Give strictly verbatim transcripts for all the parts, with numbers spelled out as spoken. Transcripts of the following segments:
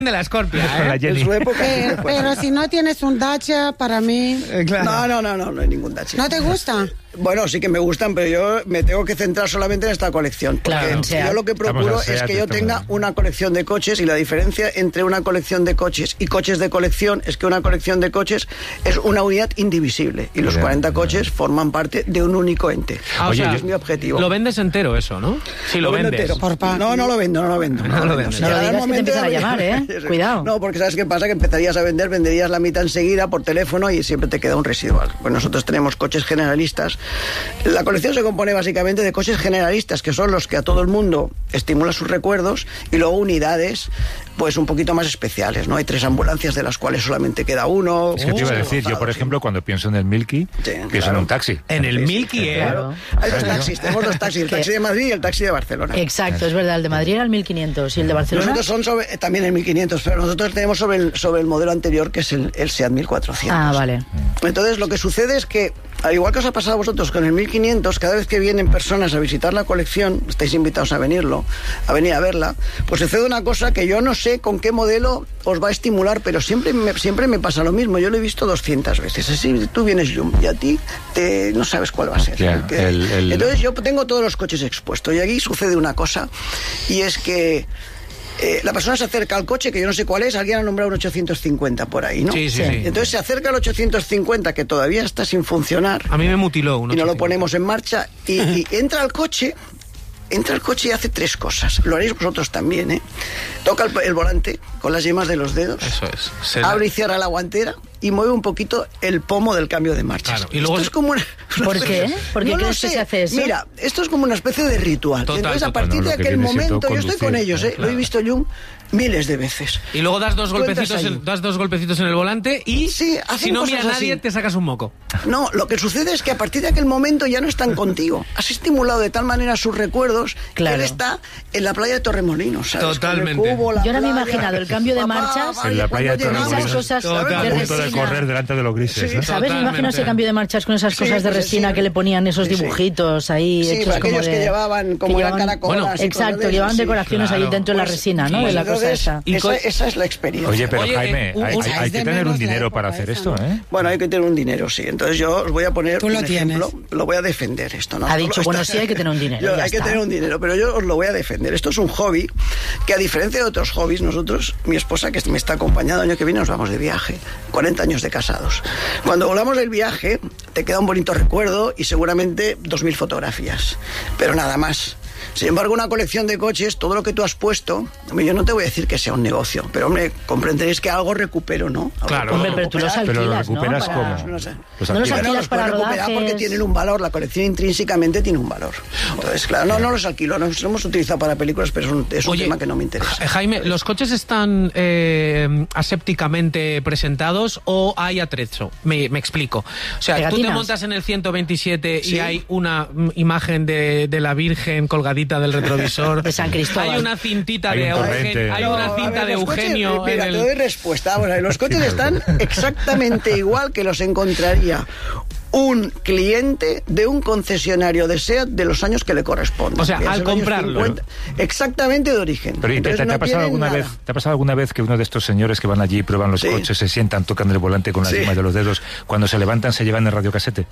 de la Scorpia, ¿eh? En su época. Pero, pero si no tienes un Dacia, para mí... Eh, claro. No, no, no, no, no hay ningún Dacia. ¿No te gusta? Bueno, sí que me gustan, pero yo me tengo que centrar solamente en esta colección. Porque Claro, Seat. yo lo que procuro Seat, es que yo tenga estamos... una colección de coches, y la diferencia entre una colección de coches y coches de colección es que una colección de coches es una unidad indivisible y los Bien, cuarenta bien. coches forman parte de un único ente. Ah, o Oye, sea, es mi objetivo. Lo vendes entero eso, ¿no? Sí, lo, vendo vendes. entero. Por pa- No, no lo vendo, no lo vendo. No lo vendes. Si No lo llega el digas que te momento empiezan a de- llamar, ¿eh? Cuidado. No, porque ¿sabes qué pasa? Que empezarías a vender, venderías la mitad enseguida por teléfono y siempre te queda un residual. Pues nosotros tenemos coches generalistas. La colección se compone básicamente de coches generalistas, que son los que a todo el mundo estimula sus recuerdos, y luego unidades pues un poquito más especiales, ¿no? Hay tres ambulancias de las cuales solamente queda uno. Es que te iba a decir, yo por ejemplo, cuando pienso en el Milky, Sí, pienso claro. en un taxi. En el Milky, ¿eh? Claro. Hay dos taxis, tenemos dos taxis, el ¿Qué? taxi de Madrid y el taxi de Barcelona. Exacto, es verdad. El de Madrid era el mil quinientos y el de Barcelona... Nosotros son sobre, eh, también el mil quinientos, pero nosotros tenemos sobre el, sobre el modelo anterior, que es el, el SEAT mil cuatrocientos. Ah, vale. Entonces, lo que sucede es que, al igual que os ha pasado a vosotros con el mil quinientos, cada vez que vienen personas a visitar la colección, estáis invitados a venirlo, a venir a verla, pues sucede una cosa que yo no sé con qué modelo os va a estimular, pero siempre me, siempre me pasa lo mismo. Yo lo he visto doscientas veces. Así, tú vienes Yum y a ti te, no sabes cuál va a ser. Ya, Porque- el- el- Entonces, yo tengo todos los coches expuestos, y aquí sucede una cosa, y es que Eh, la persona se acerca al coche, que yo no sé cuál es, alguien ha nombrado un ochocientos cincuenta por ahí, ¿no? Sí, sí, sí. Entonces se acerca al ochocientos cincuenta, que todavía está sin funcionar, A mí me mutiló uno. y no lo ponemos en marcha, y, y entra al coche, entra al coche y hace tres cosas. Lo haréis vosotros también, ¿eh? Toca el, el volante con las yemas de los dedos, Eso es. Se da- abre y cierra la guantera y mueve un poquito el pomo del cambio de marchas. Claro, y luego esto es- es como una, una ¿Por especie- qué? ¿Por qué no lo crees que sé. se hace eso? Mira, esto es como una especie de ritual. Total, Entonces, a total. partir No, de lo que aquel viene siendo momento, yo estoy con conducir, ellos, ¿no? ¿eh? Lo he visto yo miles de veces. Y luego das dos Tú golpecitos, entras ahí. en, das dos golpecitos en el volante y Sí, hacen si no mira a cosas nadie así. te sacas un moco. No, lo que sucede es que a partir de aquel momento ya no están contigo. Has estimulado de tal manera sus recuerdos Claro. que él está en la playa de Torremolinos, ¿sabes? Totalmente. Con el cubo, la Yo ahora me he playa. imaginado el cambio de Papá, marchas vaya, En la playa de cuando llegamos- Torremolinos. esas cosas Total. A de punto de resina. correr delante de los grises, Sí, ¿no? ¿Sabes? Me imagino Totalmente. ese cambio de marchas con esas Sí, cosas de pues resina sí. que le ponían esos Sí, sí. dibujitos ahí Sí, hechos para como aquellos de... que llevaban como que una llevaban- caracola, Bueno, así, Exacto, cosas de llevaban esas, sí. decoraciones ahí claro. dentro de la Pues, resina, ¿no? y De la cosa entonces, esa. Y esa, co- esa es la experiencia. Oye, pero Oye, Jaime, eh, un- hay, un- hay- hay es que de tener un menos de dinero para época hacer esa, esto, ¿no? ¿eh? Bueno, hay que tener un dinero, sí. Entonces yo os voy a poner Tú lo un tienes. ejemplo, lo voy a defender esto, ¿no? Ha dicho, Esto- bueno, sí hay que tener un dinero, Yo- ya hay que está. tener un dinero, pero yo os lo voy a defender. Esto es un hobby que, a diferencia de otros hobbies, nosotros, mi esposa que me está acompañando el año que viene, nos vamos de viaje. cuarenta años de casados. Cuando volvamos del viaje, te queda un bonito recuerdo y seguramente dos mil fotografías. Pero nada más. Sin embargo, una colección de coches, todo lo que tú has puesto, hombre, yo no te voy a decir que sea un negocio, pero hombre, comprenderéis que algo recupero, ¿no? Algo Claro. puedo Hombre, pero tú los recuperar. Pero lo alquilas, ¿no? recuperas Para- como... No sé. No los alquilas. alquilas Bueno, los para puedes recuperar rodajes. porque tienen un valor, la colección intrínsecamente tiene un valor. Entonces, claro, no, no los alquilo, no los hemos utilizado para películas, pero es un, es un Oye, tema que no me interesa. Ja- Jaime, ¿los coches están eh, asépticamente presentados o hay atrezo? Me, me explico. O sea, tú te Pegatinas. montas en el ciento veintisiete y Sí. hay una mm, imagen de, de la Virgen colgadita del retrovisor. De San Cristóbal. Hay una cintita Hay de un Eugenio. torrente. Hay No, una a cinta ver, de los coches, Eugenio. mira, en te el- doy respuesta. Vamos a ver, los coches están exactamente igual que los encontraría un cliente de un concesionario de SEAT de los años que le corresponden. O sea, que es al el año comprarlo. cincuenta, exactamente de origen. Pero ¿y te, Entonces, te- te no ha pasado tienen alguna nada. vez, ¿te ha pasado alguna vez que uno de estos señores que van allí, prueban los Sí. coches, se sientan, tocan el volante con las Sí. yemas de los dedos, cuando se levantan se llevan el radiocasete?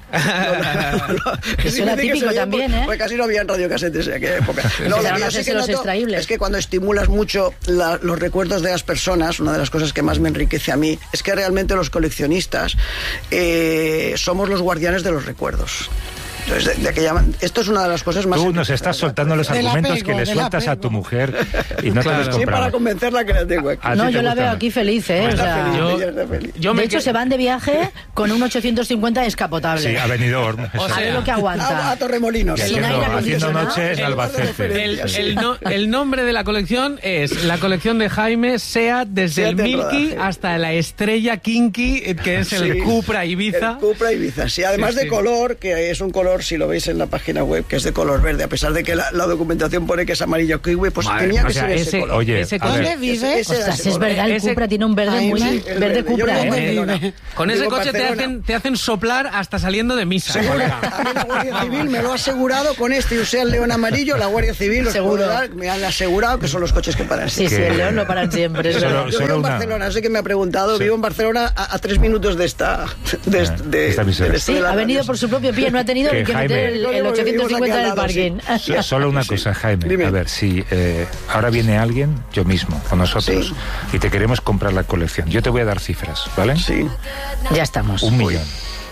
Que Sí, suena me dice típico se oye, también, pues, ¿eh? pues casi no había radiocasetes en aquella época. No, lo Empezaron que a yo sí hacerse que los noto extraíbles. es que cuando estimulas mucho la- los recuerdos de las personas, una de las cosas que más me enriquece a mí es que realmente los coleccionistas eh, somos los guardianes de los recuerdos. Entonces, de, de aquella, esto es una de las cosas más... Tú nos estás soltando los Del argumentos apego, que le del sueltas a apego. tu mujer y no Claro. te los Sí, para compramos. convencerla que la tengo aquí. A ti No, te yo la gusta veo más. aquí feliz, ¿eh? O Está sea, feliz, yo- ella está feliz. yo de me hecho, que- se van de viaje con un ochocientos cincuenta descapotable. Sí, a Benidorm. O a sea, ver lo que A, a aguanta. Torremolinos. Y Sin haciendo, aire haciendo acondicionado. noche en El- Albacete. El, el no- el nombre de la colección es la colección de Jaime SEAT desde SEAT el de Milky rodaje. hasta la estrella Kinky, que es el Sí. Cupra Ibiza. El Cupra Ibiza, sí, además Sí, sí. de color, que es un color color, si lo veis en la página web, que es de color verde, a pesar de que la, la documentación pone que es amarillo kiwi, pues Madre, tenía o que sea, ser ese, ese- color. Oye, ese a coche- ¿Dónde ver, vive? Ese- ese- Ostras, es verdad, el Ese- Cupra tiene un verde Ay, muy... me- El Verde Yo vivo Cupra, en ¿eh? Barcelona. Con ese Vivo en coche te Barcelona. hacen, te hacen soplar hasta saliendo de misa. Seguro. colega. A mí la Guardia Civil me lo ha asegurado con este y usé el león amarillo, la Guardia Civil os Seguro. puedo dar, me han asegurado que son los coches que paran. Sí, sí, Que- el león lo paran siempre. es Solo- verdad. Yo solo vivo en una- Barcelona, sé que me ha preguntado, Sí. vivo en Barcelona a, a tres minutos de esta... De, Ah, de, esta emisora. del esto Sí, de la ha venido radio. por su propio pie, no ha tenido Que ni que Jaime- meter el, el ochocientos cincuenta en el parking. Sí. solo una Sí. cosa, Jaime. Dime. A ver, si eh, ahora viene alguien, yo mismo, o nosotros, Sí. y te queremos comprar la colección, yo te voy a dar cifras, ¿vale? Sí. Ya estamos. Un millón.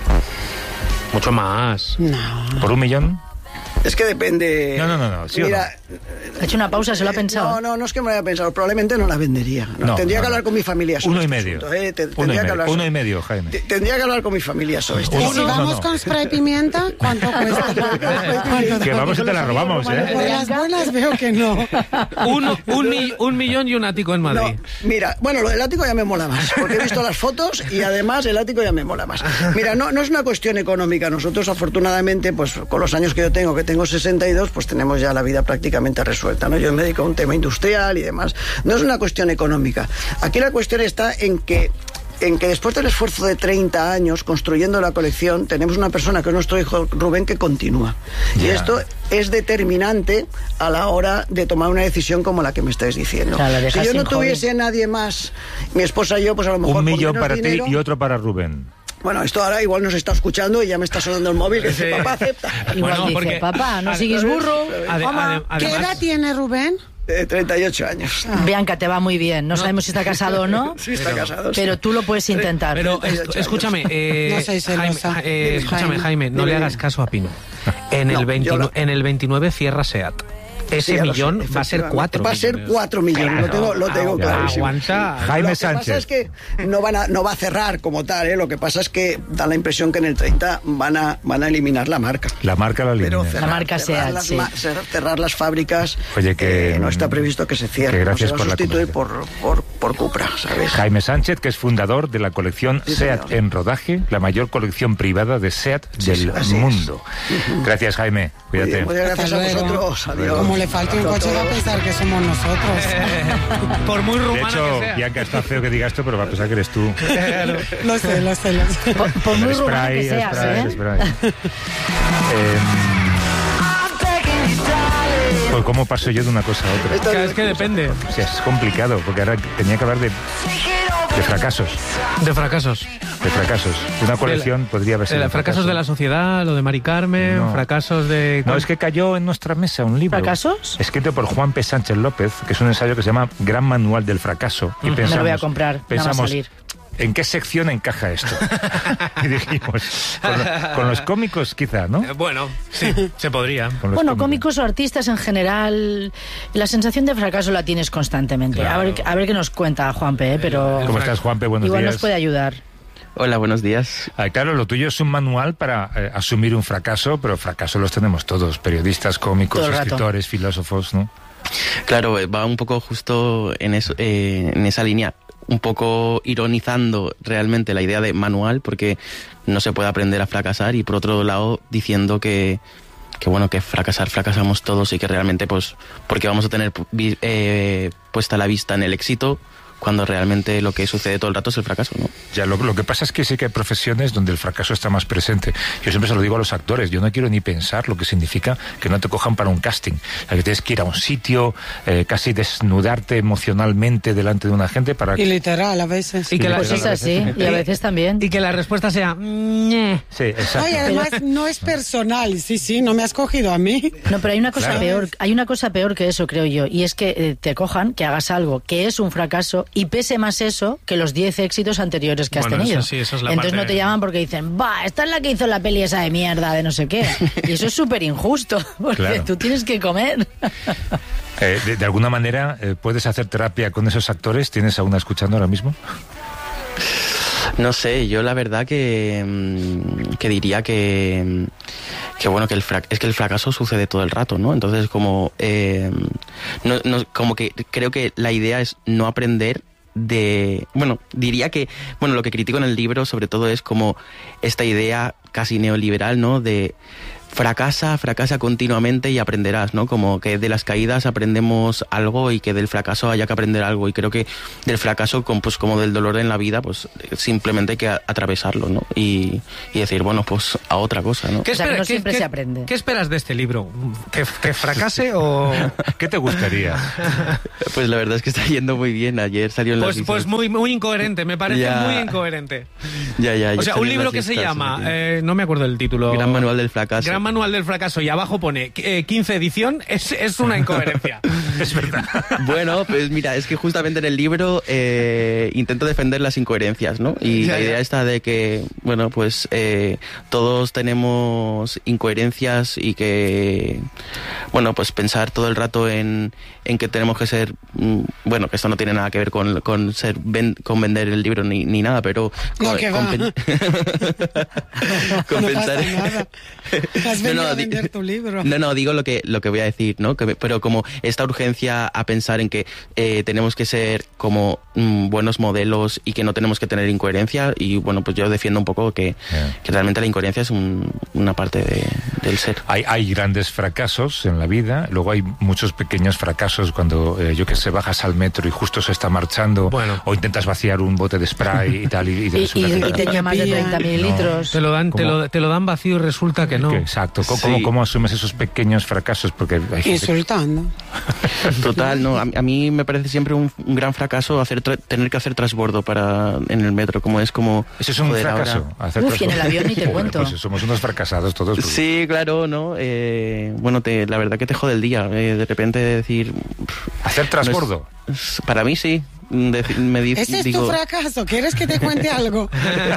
Mucho más. No. ¿Por un millón? Es que depende... No, no, no, no, ¿sí o Mira, Ha hecho una pausa, se lo ha pensado. No, no, no es que me lo haya pensado, probablemente no la vendería. No, No, tendría no, que no. hablar con mi familia sobre Uno y este medio. asunto, ¿eh? Te- Uno y tendría que medio, hablar uno sobre- y medio, Jaime. Te- Tendría que hablar con mi familia sobre este ¿Y Uno- si asunto. no, vamos no. con spray pimienta? ¿Cuánto cuesta? ¿Cuánto? Que vamos y te la robamos, Romano, ¿eh? Por las buenas veo que no. Uno, un, mi- un millón y un ático en No, Madrid. mira, bueno, lo del ático ya me mola más, porque he visto las fotos y además el ático ya me mola más. Mira, no, no es una cuestión económica. Nosotros, afortunadamente, pues con los años que yo tengo, que tengo sesenta y dos, pues tenemos ya la vida prácticamente resuelta, ¿no? Yo me dedico a un tema industrial y demás. No es una cuestión económica. Aquí la cuestión está en que en que después del esfuerzo de treinta años construyendo la colección, tenemos una persona que es nuestro hijo Rubén que continúa. Y Ya. esto es determinante a la hora de tomar una decisión como la que me estáis diciendo. Claro, lo Si dejas yo no sin hobby. tuviese nadie más, mi esposa y yo, pues a lo mejor Un por millón menos para dinero- ti y otro para Rubén. Bueno, esto ahora igual nos está escuchando y ya me está sonando el móvil que dice, Sí. papá, acepta. Igual Bueno, dice, porque- papá, no Ade- sigues burro. Ade- Toma. ade- ¿Qué además- edad tiene Rubén? Eh, treinta y ocho años. Bianca, te va muy bien. No, sabemos si está casado o no, Sí, está casado. sí. pero tú lo puedes intentar. Pero treinta y ocho es- escúchame, eh, No soy Jaime, celosa. ja- eh, Dime, escúchame, Jaime. Jaime, no Dime, le dime. hagas caso a Pino. En, No, el, veintinueve, yo lo- en el veintinueve cierra SEAT. Ese Sí, ya lo sé, millón va a ser efectivamente. cuatro. Va a ser millones. cuatro millones, lo tengo, lo tengo Ah, clarísimo. Aguanta. Jaime Lo que Sánchez. pasa es que no, van a, no va a cerrar como tal, ¿eh? Lo que pasa es que da la impresión que en el treinta van a, van a eliminar la marca. La marca la Pero elimina. cerrar, La marca cerrar SEAT, las, sí. ma- cer- cerrar las fábricas, Oye, que- eh, no está previsto que se cierre. que gracias no se por va la a sustituir por, comunicación. por, por Cupra, ¿sabes? Jaime Sánchez, que es fundador de la colección Sí, SEAT señor. en rodaje, la mayor colección privada de SEAT Sí, del sí, así es. mundo. Gracias, Jaime. Muy bien, Cuídate. muchas gracias a Hasta luego. vosotros. Adiós. Como le falte un Abrazo a coche va a todos. pensar que somos nosotros. Por muy De rumana hecho, que sea. Bianca, está feo que digas esto, pero va a pensar que eres tú. Lo sé, lo sé, lo sé. Por, por muy El rumano spray, que el seas, spray, ¿eh? el spray. Eh, pues cómo paso yo de una cosa a otra. Esto- Claro, es que depende. O sea, es complicado, porque ahora tenía que hablar de, de fracasos. De fracasos. De fracasos. Una colección podría haber sido De un fracasos fracaso. de la sociedad, lo de Mari Carmen, No. fracasos de... No, es que cayó en nuestra mesa un libro. ¿Fracasos? Escrito por Juan P. Sánchez López, que es un ensayo que se llama Gran Manual del Fracaso. Y Me lo pensamos, voy a comprar, nada más Pensamos, salir. ¿en qué sección encaja esto? Y dijimos, con, lo- con los cómicos quizá, ¿no? Eh, Bueno, sí, se podría. Con los Bueno, cómicos o artistas en general, la sensación de fracaso la tienes constantemente. Claro. A, ver, a ver qué nos cuenta Juanpe, ¿eh? pero ¿Cómo estás, Juanpe? Buenos igual días. nos puede ayudar. Hola, buenos días. Ah, claro, lo tuyo es un manual para eh, asumir un fracaso, pero fracaso los tenemos todos, periodistas, cómicos, Todo el rato. escritores, filósofos, ¿no? Claro, eh, va un poco justo en, eso, eh, en esa línea, un poco ironizando realmente la idea de manual, porque no se puede aprender a fracasar, y por otro lado diciendo que, que bueno, que fracasar, fracasamos todos, y que realmente, pues, porque vamos a tener pu- eh, puesta la vista en el éxito, cuando realmente lo que sucede todo el rato es el fracaso, ¿no? Ya, lo, lo que pasa es que sí que hay profesiones donde el fracaso está más presente. Yo siempre se lo digo a los actores, yo no quiero ni pensar lo que significa que no te cojan para un casting. O sea, que tienes que ir a un sitio, eh, casi desnudarte emocionalmente delante de una gente para... Y literal, a veces. Y que la- Pues es así, y a veces también. Y que la respuesta sea... "Ñe". Sí, exacto. Ay, además no es personal. Sí, sí, no me has cogido a mí. No, pero hay una cosa Claro. peor, hay una cosa peor que eso, creo yo, y es que eh, te cojan, que hagas algo que es un fracaso y pese más eso que los diez éxitos anteriores que has Bueno, tenido. eso sí, eso es la Entonces parte- no te llaman porque dicen, va, esta es la que hizo la peli esa de mierda de no sé qué. Y eso es súper injusto, porque Claro. tú tienes que comer. Eh, de, de alguna manera, eh, ¿puedes hacer terapia con esos actores? ¿Tienes a una escuchando ahora mismo? No sé, yo la verdad que, mm, que diría que, mm, que bueno, que el frac- es que el fracaso sucede todo el rato, ¿no? Entonces como, eh, no, no, como que creo que la idea es no aprender de, bueno, diría que, bueno, lo que critico en el libro sobre todo es como esta idea casi neoliberal, ¿no? De fracasa, fracasa continuamente y aprenderás, ¿no? Como que de las caídas aprendemos algo y que del fracaso haya que aprender algo. Y creo que del fracaso, pues como del dolor en la vida, pues simplemente hay que atravesarlo, ¿no? Y, y decir, bueno, pues a otra cosa, ¿no? ¿Qué, espera, o sea, que no ¿qué, siempre qué, se aprende? ¿Qué esperas de este libro? ¿Que, que fracase o...? ¿Qué te gustaría? Pues la verdad es que está yendo muy bien. Ayer salió en Pues, las pues muy, muy incoherente, me parece ya. muy incoherente. Ya, ya, o sea, un libro que se llama, eh, no me acuerdo del título. Gran Manual del Fracaso. Gran Manual del Fracaso, y abajo pone eh, quince edición, es, es una incoherencia. Es verdad. Bueno, pues mira, es que justamente en el libro eh, intento defender las incoherencias, ¿no? Y ya, la idea ya. está de que, bueno, pues eh, todos tenemos incoherencias y que, bueno, pues pensar todo el rato en, en que tenemos que ser, mm, bueno, que esto no tiene nada que ver con, con ser ven, con vender el libro ni, ni nada, pero No, con, que con va. pen- con No pensar pasa nada. Has venido a di- vender tu libro. No, no, digo lo que, lo que voy a decir, ¿no? Que, me- pero como esta urgencia a pensar en que eh, tenemos que ser como mm, buenos modelos y que no tenemos que tener incoherencia, y bueno, pues yo defiendo un poco que, Yeah. que realmente la incoherencia es un- una parte de, del ser. Hay, hay grandes fracasos en la vida, luego hay muchos pequeños fracasos cuando, eh, yo que sé, bajas al metro y justo se está marchando, Bueno. o intentas vaciar un bote de spray y tal, y, y te Y, resulta y- que- y tenía más de treinta mililitros. Te lo dan, te ¿Cómo? lo, te lo dan vacío y resulta que no. Que- exacto. ¿Cómo, Sí. cómo, cómo asumes esos pequeños fracasos? Porque hay gente- Insultando. Total, no, a, a mí me parece siempre un, un gran fracaso hacer tra- tener que hacer transbordo para en el metro, como es como... Eso es un joder, fracaso. ahora- hacer Uf, y en el transporte. avión ni te Joder, cuento. Pues somos unos fracasados todos. pues. Sí, claro, ¿no? Eh, bueno, te, la verdad que te jode el día, eh, de repente decir... Hacer transbordo. no es- para mí sí. Deci- me di- Ese es digo, tu fracaso. ¿Quieres que te cuente algo?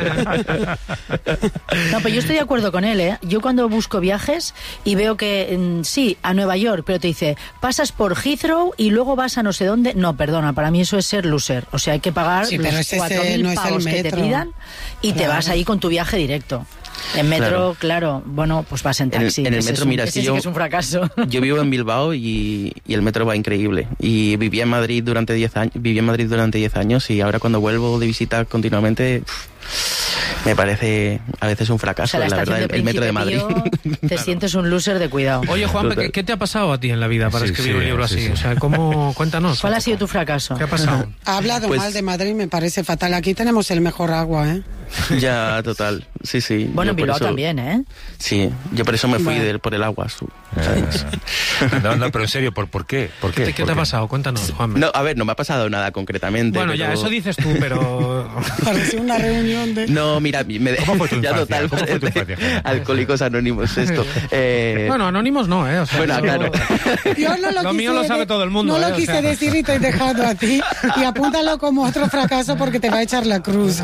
No, pero yo estoy de acuerdo con él, ¿eh? Yo cuando busco viajes y veo que, mm, sí, a Nueva York, pero te dice, pasas por Heathrow y luego vas a no sé dónde. No, perdona, para mí eso es ser loser. O sea, hay que pagar Sí, pero los ese es, cuatro eh, mil no es el pavos que te metro. pidan y te Claro. vas ahí con tu viaje directo. En metro, claro, Claro. bueno, pues vas en En el- taxi. en el Ese metro, es un- mira, ese si sí yo- que es un fracaso. Yo vivo en Bilbao y, y el metro va increíble. Y viví en Madrid durante diez años, viví en Madrid durante diez años y ahora cuando vuelvo de visita continuamente pff, me parece a veces un O fracaso, sea, la la estación verdad, de el, el metro de Príncipe Madrid. Pío, te sientes un loser de cuidado. Oye, Juan, Total. ¿qué, ¿qué te ha pasado a ti en la vida para Sí, escribir sí, un libro sí, así? sí. O sea, ¿cómo? Cuéntanos. ¿Cuál un ha sido poco. tu fracaso? ¿Qué ha pasado? Ha hablado Pues- mal de Madrid, me parece fatal. Aquí tenemos el mejor agua, ¿eh? Ya, total. Sí, sí. Bueno, Yo en por Bilbao eso- también, ¿eh? Sí, yo por eso me fui Vale. del- por el agua. su- Eh, no, no, pero en serio, ¿por, por qué? ¿Por ¿Qué qué? te, qué ¿Por te ha qué? pasado? Cuéntanos, Juan. No, a ver, no me ha pasado nada concretamente. bueno, ya, pero- eso dices tú, pero... Parece una reunión de... No, mira, me ¿Cómo fue tu ya infancia? total, ¿Cómo fue tu parece infancia? Alcohólicos Anónimos esto. Eh, Bueno, anónimos no, ¿eh? O sea, Bueno, eso- claro. Yo no lo, Lo quise mío lo sabe de- todo el mundo, No ¿eh? lo O quise sea. decir y te he dejado a ti. Y apúntalo como otro fracaso porque te va a echar la cruz.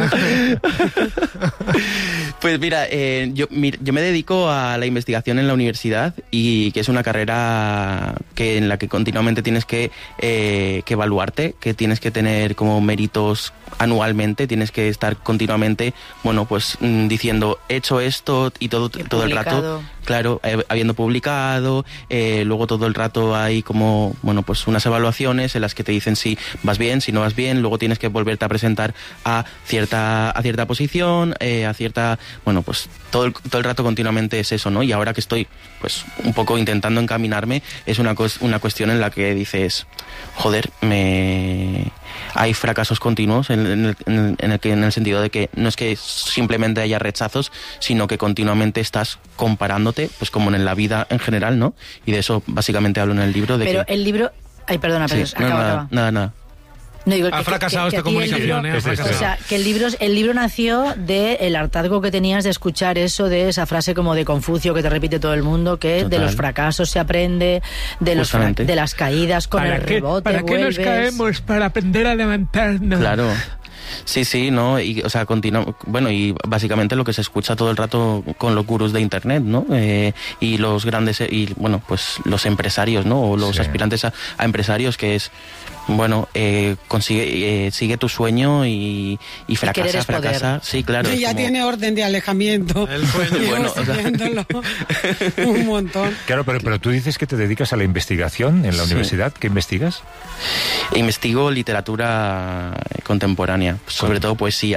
Pues mira, eh, yo, mir- yo me dedico a la investigación en la universidad y que es una carrera que en la que continuamente tienes que, eh, que evaluarte, que tienes que tener como méritos anualmente, tienes que estar continuamente, bueno, pues mm, diciendo, he hecho esto y todo, Y todo el rato, publicado. claro, eh, habiendo publicado, eh, luego todo el rato hay como, bueno, pues unas evaluaciones en las que te dicen si vas bien, si no vas bien, luego tienes que volverte a presentar a cierta, a cierta posición, eh, a cierta, bueno, pues todo el, todo el rato continuamente es eso, ¿no? Y ahora que estoy, pues, un poco intentando encaminarme, es una, cos- una cuestión en la que dices, joder, me... hay fracasos continuos en, en el, en, el, en, el que, en el sentido de que no es que simplemente haya rechazos, sino que continuamente estás comparándote, pues como en la vida en general, ¿no? Y de eso básicamente hablo en el libro. De Pero que, el libro... Ay, perdona, pero sí, acaba, no, nada, acaba. nada, nada. No, digo, Ha que- fracasado que- que esta a ti el comunicación, libro- ¿eh? Ha Es de fracasado. O sea, que el libro, el libro nació del hartazgo que tenías de escuchar eso, de esa frase como de Confucio que te repite todo el mundo, que Total. de los fracasos se aprende, de los fra- Justamente. de las caídas con el rebote, vuelves. Para aprender a levantarnos. Claro. Sí, sí, ¿no? Y, o sea, continua, bueno, y básicamente lo que se escucha todo el rato con los gurús de Internet, ¿no? Eh, y los grandes, eh, y bueno, pues los empresarios, ¿no? O los Sí. aspirantes a, a empresarios, que es, bueno, eh, consigue, eh, sigue tu sueño y, y fracasa, querer es poder. fracasa. Sí, claro. Y es ya como- tiene orden de alejamiento. El sueño. Llevo Bueno, o sea- siguiéndolo un montón. Claro, pero, pero tú dices que te dedicas a la investigación en la Sí. universidad. ¿Qué investigas? Investigo literatura contemporánea, sobre todo poesía.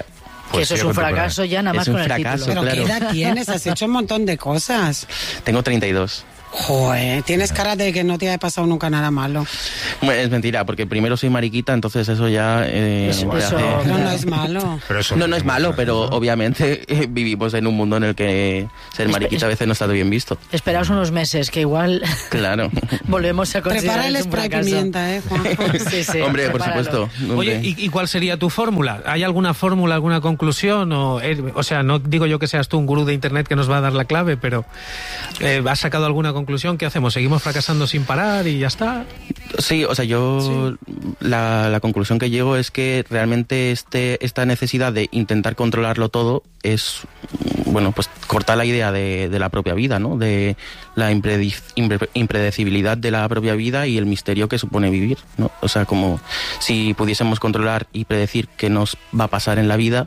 Que eso es un fracaso ya nada más Es un con el fracaso, título. Pero claro. ¿qué edad tienes? Has hecho un montón de cosas. Tengo treinta y dos. Joder, tienes cara de que no te haya pasado nunca nada malo. Bueno, es mentira, porque primero soy mariquita, entonces eso ya... eh, Eso- te eso- hace- Pero no es malo. Pero eso No, no es malo, pero ¿no? obviamente eh, vivimos en un mundo en el que ser mariquita a veces no está bien visto. Esperaos unos meses, que igual Claro. volvemos a considerar Prepara el es un spray fracaso. pimienta, ¿eh, Juanjo? Sí, sí, Hombre, por prepáralo. supuesto. Oye, Hombre. ¿y, y cuál sería tu fórmula? ¿Hay alguna fórmula, alguna conclusión? O, eh, o sea, no digo yo que seas tú un gurú de internet que nos va a dar la clave, pero eh, ¿has sacado alguna conclusión? ¿Qué hacemos? ¿Seguimos fracasando sin parar y ya está? Sí, o sea, yo la, la conclusión que llego es que realmente este, esta necesidad de intentar controlarlo todo es, bueno, pues cortar la idea de, de la propia vida, ¿no? De la impredi- impre- impredecibilidad de la propia vida y el misterio que supone vivir, ¿no? O sea, como si pudiésemos controlar y predecir qué nos va a pasar en la vida,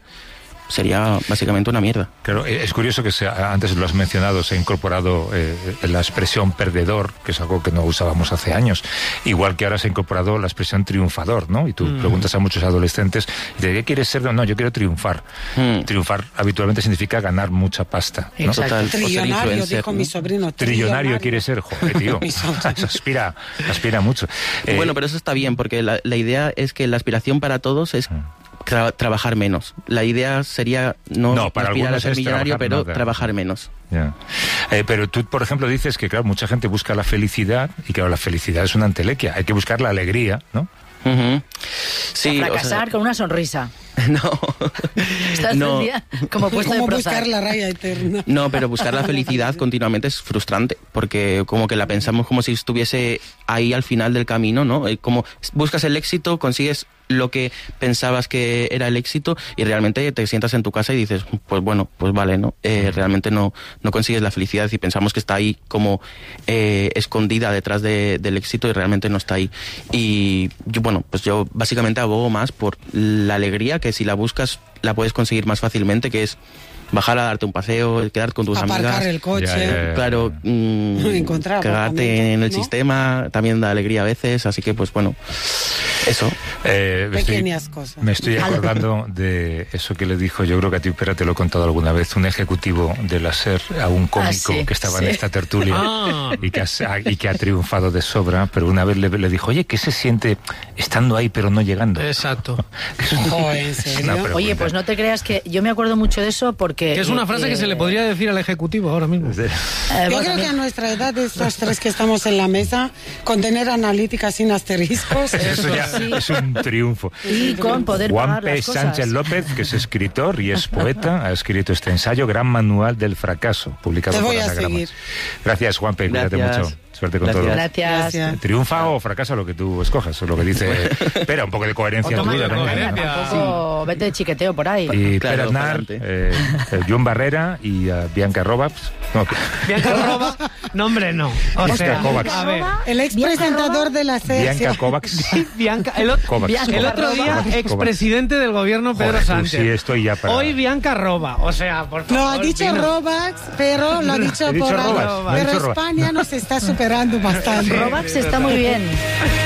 sería básicamente una mierda. Claro, eh, es curioso que se, antes lo has mencionado, se ha incorporado eh, la expresión perdedor, que es algo que no usábamos hace años, igual que ahora se ha incorporado la expresión triunfador, ¿no? Y tú Mm. preguntas a muchos adolescentes, ¿de qué quieres ser? No, yo quiero triunfar. Mm. Triunfar habitualmente significa ganar mucha pasta, ¿no? Exacto. Total, o ser Trillonario, influencer, dijo ¿no? mi sobrino. Trillonario quiere ser, joder, tío. Mi sobrino. aspira, aspira mucho. Eh, Bueno, pero eso está bien, porque la, la idea es que la aspiración para todos es tra- trabajar menos. La idea sería no, No, para aspirar a algunos ser es millonario, trabajar pero nada. trabajar menos. Ya. Eh, pero tú, por ejemplo, dices que, claro, mucha gente busca la felicidad y, claro, la felicidad es una entelequia. Hay que buscar la alegría, ¿no? Ujú. Sí, A o fracasar sea, con una sonrisa. no. Estás todo no. el día como puesto de Como Prozac. buscar la raya eterna. No, pero buscar la felicidad continuamente es frustrante, porque como que la pensamos como si estuviese ahí al final del camino, ¿no? Eh, Como buscas el éxito, consigues lo que pensabas que era el éxito y realmente te sientas en tu casa y dices, pues bueno, pues vale, ¿no? Eh, realmente no, no consigues la felicidad y pensamos que está ahí como eh, escondida detrás de- del éxito y realmente no está ahí. Y yo, bueno, pues yo básicamente abogo más por la alegría, que si la buscas la puedes conseguir más fácilmente, que es bajar a darte un paseo, quedar con tus Aparcar amigas. el coche. Ya, ya, ya. Claro, mm, Encontrar cagarte aparcamiento, en el ¿no? sistema también da alegría a veces, así que pues bueno, eso. Eh, me estoy- Pequeñas cosas. Me estoy acordando de eso que le dijo, yo creo que a ti, Pera, te lo he contado alguna vez, un ejecutivo de la SER a un cómico Ah, sí, que estaba sí. en esta tertulia Ah. y, que ha, y que ha triunfado de sobra, pero una vez le, le dijo, oye, ¿qué se siente estando ahí pero no llegando? Exacto. Joder, ¿en Es una serio? pregunta. Oye, pues no te creas que yo me acuerdo mucho de eso porque... Que es una frase que se le podría decir al ejecutivo ahora mismo. Eh, Yo vos, creo a mí- que a nuestra edad, estos tres que estamos en la mesa, con tener analítica sin asteriscos, Eso ya sí. es un triunfo. Y con poder pagar Juan P. las cosas. Sánchez López, que es escritor y es poeta, ha escrito este ensayo, Gran Manual del Fracaso, publicado Te por voy a Anagrama. seguir. Gracias, Juan P. Cuídate Gracias. mucho. Suerte con Gracias. todo. Gracias. Gracias. Triunfa o fracasa lo que tú escojas, es lo que dice. Espera, un poco de coherencia O toma tuya la también, coherencia. ¿no? Tampoco vete de chiqueteo por ahí. Y Claro, Pere Aznar, pa'lante. eh, eh, John Barrera y eh, Bianca Robaps. No, Bianca Roba, no hombre, no. O Bianca sea, Kovacs. a ver. el ex presentador de la C R. Bianca Kovacs. Bianca, el, o- Kovacs, Bianca el Kovacs, otro día, Kovacs, expresidente del gobierno Pedro Joder, tú Sánchez. sí, estoy ya para- Hoy Bianca Roba. O sea, por favor. Lo ha dicho Pino. Robax, pero lo ha dicho He dicho por algo. Robax, no he Pero dicho Robax. España nos está superando bastante. Robax está muy bien.